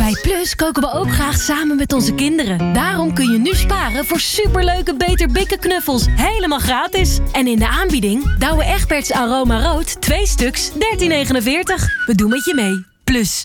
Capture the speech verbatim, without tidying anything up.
Bij Plus koken we ook graag samen met onze kinderen. Daarom kun je nu sparen voor superleuke Beter Bikken knuffels. Helemaal gratis. En in de aanbieding Douwe Egberts Aroma Rood. Twee stuks, dertien negenenveertig. We doen met je mee. Plus,